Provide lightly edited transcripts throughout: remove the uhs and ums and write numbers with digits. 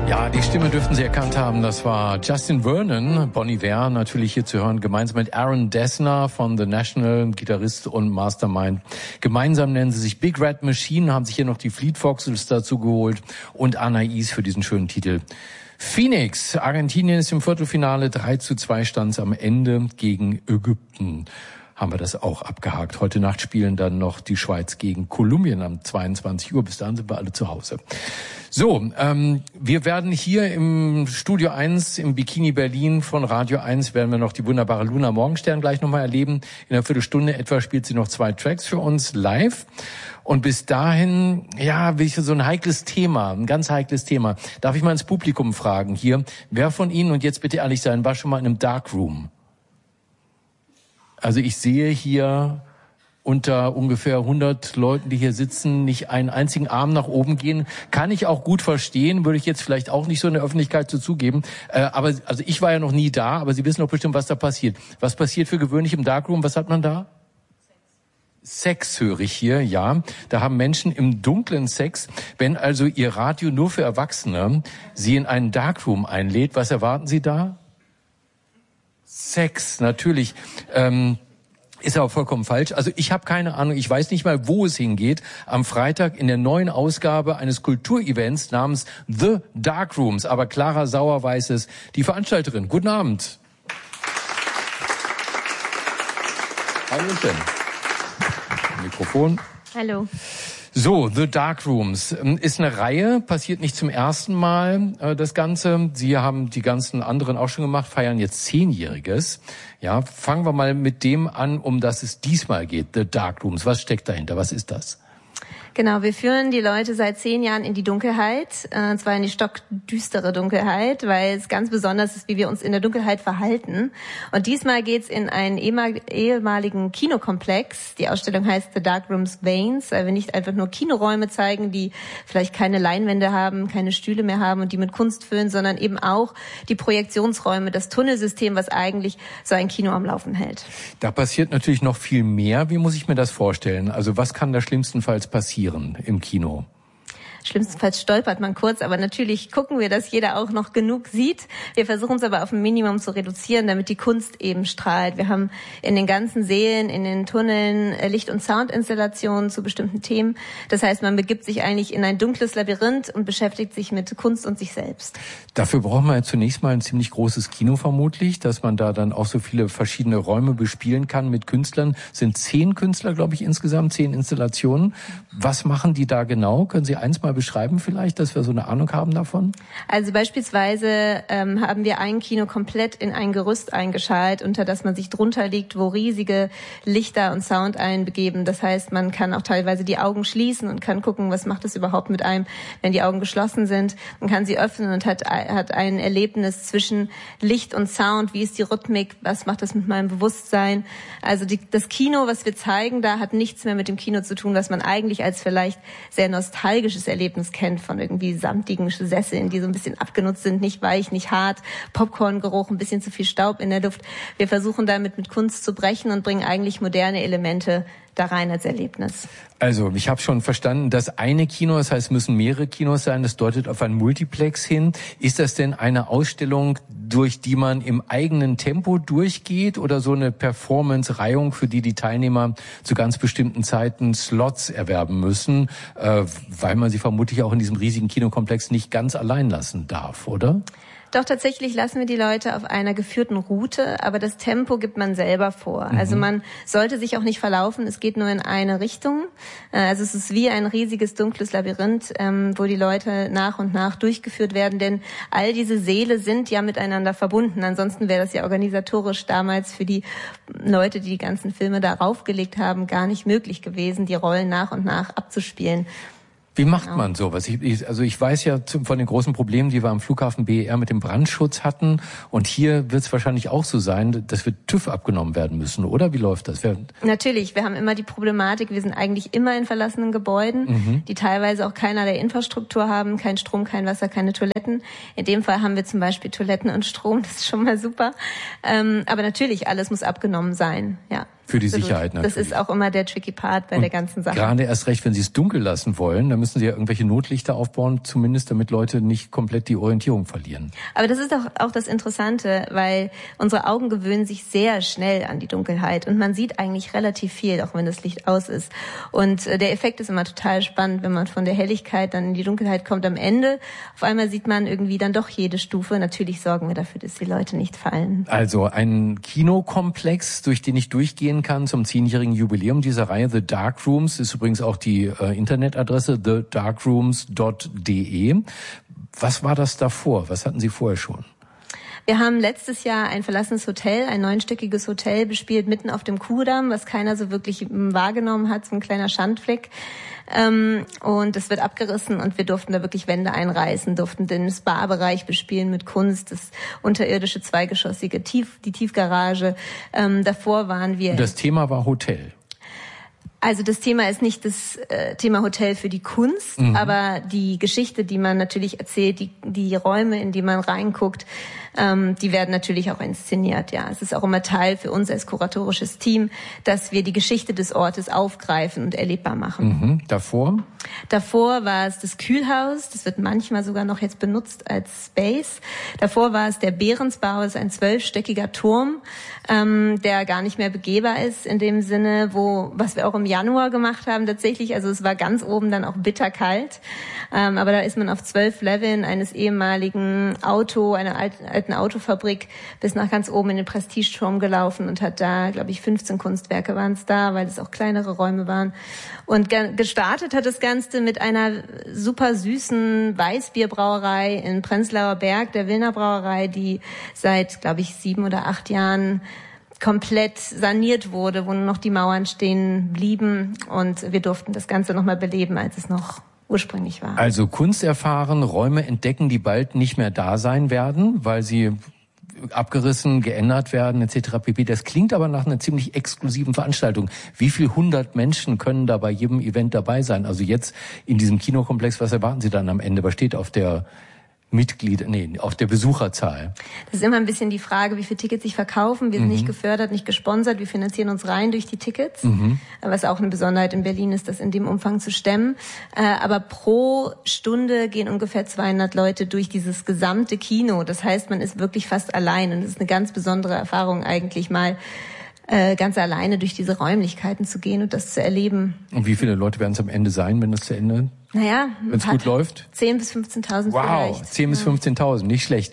Ja, die Stimme dürften Sie erkannt haben. Das war Justin Vernon, Bon Iver, natürlich hier zu hören, gemeinsam mit Aaron Dessner von The National, Gitarrist und Mastermind. Gemeinsam nennen sie sich Big Red Machine, haben sich hier noch die Fleet Foxes dazu geholt und Anais für diesen schönen Titel. Phoenix, Argentinien ist im Viertelfinale, 3:2 stand's am Ende gegen Ägypten. Haben wir das auch abgehakt. Heute Nacht spielen dann noch die Schweiz gegen Kolumbien am 22 Uhr. Bis dahin sind wir alle zu Hause. So, wir werden hier im Studio 1 im Bikini Berlin von Radio 1 werden wir noch die wunderbare Luna Morgenstern gleich nochmal erleben. In einer Viertelstunde etwa spielt sie noch 2 Tracks für uns live. Und bis dahin, ja, will ich so ein heikles Thema, ein ganz heikles Thema. Darf ich mal ins Publikum fragen hier, wer von Ihnen, und jetzt bitte ehrlich sein, war schon mal in einem Darkroom? Also ich sehe hier unter ungefähr 100 Leuten, die hier sitzen, nicht einen einzigen Arm nach oben gehen. Kann ich auch gut verstehen, würde ich jetzt vielleicht auch nicht so in der Öffentlichkeit so zugeben. Aber also ich war ja noch nie da, aber Sie wissen doch bestimmt, was da passiert. Was passiert für gewöhnlich im Darkroom? Was hat man da? Sex höre ich hier, ja. Da haben Menschen im Dunklen Sex. Wenn also Ihr Radio nur für Erwachsene Sie in einen Darkroom einlädt, was erwarten Sie da? Sex, natürlich. Ist aber vollkommen falsch. Also ich habe keine Ahnung, ich weiß nicht mal, wo es hingeht. Am Freitag in der neuen Ausgabe eines Kulturevents namens The Darkrooms. Aber Clara Sauer weiß es, die Veranstalterin. Guten Abend. Hallöchen. Mikrofon. Hallo. So, The Darkrooms ist eine Reihe, passiert nicht zum ersten Mal das Ganze. Sie haben die ganzen anderen auch schon gemacht, feiern jetzt 10-Jähriges. Ja, fangen wir mal mit dem an, um das es diesmal geht, The Darkrooms. Was steckt dahinter? Was ist das? Genau, wir führen die Leute seit 10 Jahren in die Dunkelheit, zwar in die stockdüstere Dunkelheit, weil es ganz besonders ist, wie wir uns in der Dunkelheit verhalten. Und diesmal geht's in einen ehemaligen Kinokomplex. Die Ausstellung heißt The Darkrooms Veins, weil wir nicht einfach nur Kinoräume zeigen, die vielleicht keine Leinwände haben, keine Stühle mehr haben und die mit Kunst füllen, sondern eben auch die Projektionsräume, das Tunnelsystem, was eigentlich so ein Kino am Laufen hält. Da passiert natürlich noch viel mehr. Wie muss ich mir das vorstellen? Also was kann da schlimmstenfalls passieren im Kino? Schlimmstenfalls stolpert man kurz, aber natürlich gucken wir, dass jeder auch noch genug sieht. Wir versuchen es aber auf ein Minimum zu reduzieren, damit die Kunst eben strahlt. Wir haben in den ganzen Sälen, in den Tunneln Licht- und Soundinstallationen zu bestimmten Themen. Das heißt, man begibt sich eigentlich in ein dunkles Labyrinth und beschäftigt sich mit Kunst und sich selbst. Dafür braucht man ja zunächst mal ein ziemlich großes Kino vermutlich, dass man da dann auch so viele verschiedene Räume bespielen kann mit Künstlern. Es sind 10 Künstler, glaube ich, insgesamt, 10 Installationen. Was machen die da genau? Können Sie eins mal beschreiben vielleicht, dass wir so eine Ahnung haben davon? Also beispielsweise haben wir ein Kino komplett in ein Gerüst eingeschaltet, unter das man sich drunter liegt, wo riesige Lichter und Sound einbegeben. Das heißt, man kann auch teilweise die Augen schließen und kann gucken, was macht es überhaupt mit einem, wenn die Augen geschlossen sind. Man kann sie öffnen und hat ein Erlebnis zwischen Licht und Sound. Wie ist die Rhythmik? Was macht das mit meinem Bewusstsein? Also das Kino, was wir zeigen, da hat nichts mehr mit dem Kino zu tun, was man eigentlich als vielleicht sehr nostalgisches Erlebnis kennt, von irgendwie samtigen Sesseln, die so ein bisschen abgenutzt sind, nicht weich, nicht hart, Popcorngeruch, ein bisschen zu viel Staub in der Luft. Wir versuchen damit mit Kunst zu brechen und bringen eigentlich moderne Elemente da rein als Erlebnis. Also, ich habe schon verstanden, das eine Kino, das heißt, es müssen mehrere Kinos sein, das deutet auf ein Multiplex hin. Ist das denn eine Ausstellung, durch die man im eigenen Tempo durchgeht oder so eine Performance-Reihung, für die Teilnehmer zu ganz bestimmten Zeiten Slots erwerben müssen, weil man sie vermutlich auch in diesem riesigen Kinokomplex nicht ganz allein lassen darf, oder? Doch, tatsächlich lassen wir die Leute auf einer geführten Route, aber das Tempo gibt man selber vor. Also man sollte sich auch nicht verlaufen, es geht nur in eine Richtung. Also es ist wie ein riesiges dunkles Labyrinth, wo die Leute nach und nach durchgeführt werden, denn all diese Säle sind ja miteinander verbunden. Ansonsten wäre das ja organisatorisch damals für die Leute, die die ganzen Filme darauf gelegt haben, gar nicht möglich gewesen, die Rollen nach und nach abzuspielen. Wie macht man sowas? Ich weiß ja von den großen Problemen, die wir am Flughafen BER mit dem Brandschutz hatten. Und hier wird es wahrscheinlich auch so sein, dass wir TÜV abgenommen werden müssen, oder? Wie läuft das? Natürlich, wir haben immer die Problematik, wir sind eigentlich immer in verlassenen Gebäuden, die teilweise auch keinerlei Infrastruktur haben, kein Strom, kein Wasser, keine Toiletten. In dem Fall haben wir zum Beispiel Toiletten und Strom, das ist schon mal super. Aber natürlich, alles muss abgenommen sein, ja. Für die Sicherheit natürlich. Das ist auch immer der tricky Part bei der ganzen Sache. Gerade erst recht, wenn Sie es dunkel lassen wollen, dann müssen Sie ja irgendwelche Notlichter aufbauen, zumindest damit Leute nicht komplett die Orientierung verlieren. Aber das ist auch das Interessante, weil unsere Augen gewöhnen sich sehr schnell an die Dunkelheit und man sieht eigentlich relativ viel, auch wenn das Licht aus ist. Und der Effekt ist immer total spannend, wenn man von der Helligkeit dann in die Dunkelheit kommt. Am Ende, auf einmal sieht man irgendwie dann doch jede Stufe. Natürlich sorgen wir dafür, dass die Leute nicht fallen. Also ein Kinokomplex, durch den ich durchgehen kann zum 10-jährigen Jubiläum dieser Reihe. The Dark Rooms ist übrigens auch die Internetadresse thedarkrooms.de. Was war das davor? Was hatten Sie vorher schon? Wir haben letztes Jahr ein verlassenes Hotel, ein 9-stöckiges Hotel bespielt, mitten auf dem Kudamm, was keiner so wirklich wahrgenommen hat, so ein kleiner Schandfleck. Und es wird abgerissen und wir durften da wirklich Wände einreißen, durften den Spa-Bereich bespielen mit Kunst, das unterirdische zweigeschossige die Tiefgarage. Davor waren wir... Und das Thema war Hotel. Also das Thema ist nicht das Thema Hotel für die Kunst, aber die Geschichte, die man natürlich erzählt, die Räume, in die man reinguckt, die werden natürlich auch inszeniert. Ja, es ist auch immer Teil für uns als kuratorisches Team, dass wir die Geschichte des Ortes aufgreifen und erlebbar machen. Davor? Davor war es das Kühlhaus, das wird manchmal sogar noch jetzt benutzt als Space. Davor war es der Behrensbau, das ist ein 12-stöckiger Turm, der gar nicht mehr begehbar ist in dem Sinne, was wir auch im Januar gemacht haben tatsächlich. Also es war ganz oben dann auch bitterkalt, aber da ist man auf 12 Leveln eines ehemaligen einer alten Autofabrik bis nach ganz oben in den Prestigeturm gelaufen und hat da, glaube ich, 15 Kunstwerke waren es da, weil es auch kleinere Räume waren. Und gestartet hat das Ganze mit einer super süßen Weißbierbrauerei in Prenzlauer Berg, der Wilner Brauerei, die seit, glaube ich, 7 oder 8 Jahren komplett saniert wurde, wo nur noch die Mauern stehen blieben und wir durften das Ganze nochmal beleben, als es noch ursprünglich war. Also Kunst erfahren, Räume entdecken, die bald nicht mehr da sein werden, weil sie abgerissen, geändert werden etc. pp. Das klingt aber nach einer ziemlich exklusiven Veranstaltung. Wie viel 100 Menschen können da bei jedem Event dabei sein? Also jetzt in diesem Kinokomplex, was erwarten Sie dann am Ende? Was steht auf der auf der Besucherzahl? Das ist immer ein bisschen die Frage, wie viele Tickets sich verkaufen. Wir sind nicht gefördert, nicht gesponsert. Wir finanzieren uns rein durch die Tickets. Was auch eine Besonderheit in Berlin ist, das in dem Umfang zu stemmen. Aber pro Stunde gehen ungefähr 200 Leute durch dieses gesamte Kino. Das heißt, man ist wirklich fast allein. Und es ist eine ganz besondere Erfahrung eigentlich mal, ganz alleine durch diese Räumlichkeiten zu gehen und das zu erleben. Und wie viele Leute werden es am Ende sein, wenn das zu Ende, wenn es gut läuft? 10.000 bis 15.000 wow, vielleicht. 10.000 bis 15.000, nicht schlecht.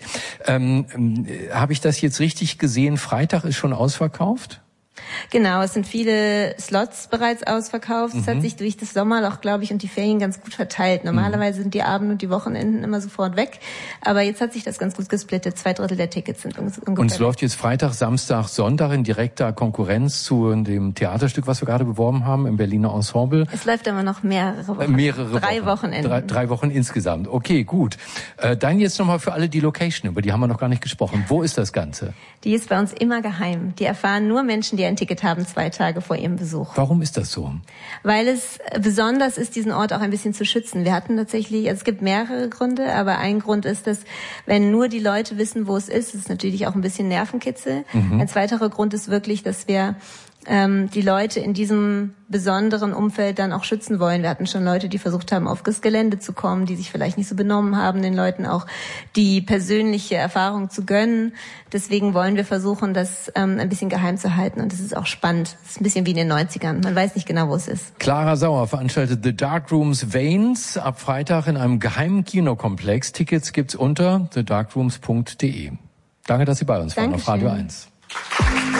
Habe ich das jetzt richtig gesehen? Freitag ist schon ausverkauft? Genau, es sind viele Slots bereits ausverkauft. Es hat sich durch das Sommerloch, glaube ich, und die Ferien ganz gut verteilt. Normalerweise sind die Abende und die Wochenenden immer sofort weg. Aber jetzt hat sich das ganz gut gesplittet. 2/3 der Tickets sind ungefähr. Und es läuft jetzt Freitag, Samstag, Sonntag in direkter Konkurrenz zu dem Theaterstück, was wir gerade beworben haben, im Berliner Ensemble. Es läuft aber noch mehrere Wochen. 3 Wochenenden. 3 Wochen insgesamt. Okay, gut. Dann jetzt nochmal für alle die Location, über die haben wir noch gar nicht gesprochen. Wo ist das Ganze? Die ist bei uns immer geheim. Die erfahren nur Menschen, die ein Ticket haben, 2 Tage vor ihrem Besuch. Warum ist das so? Weil es besonders ist, diesen Ort auch ein bisschen zu schützen. Wir hatten tatsächlich, es gibt mehrere Gründe, aber ein Grund ist, dass wenn nur die Leute wissen, wo es ist natürlich auch ein bisschen Nervenkitzel. Ein zweiterer Grund ist wirklich, dass wir die Leute in diesem besonderen Umfeld dann auch schützen wollen. Wir hatten schon Leute, die versucht haben, auf das Gelände zu kommen, die sich vielleicht nicht so benommen haben, den Leuten auch die persönliche Erfahrung zu gönnen. Deswegen wollen wir versuchen, das ein bisschen geheim zu halten. Und das ist auch spannend. Das ist ein bisschen wie in den 90ern. Man weiß nicht genau, wo es ist. Clara Sauer veranstaltet The Dark Rooms Veins ab Freitag in einem geheimen Kinokomplex. Tickets gibt's unter thedarkrooms.de. Danke, dass Sie bei uns waren auf Radio 1.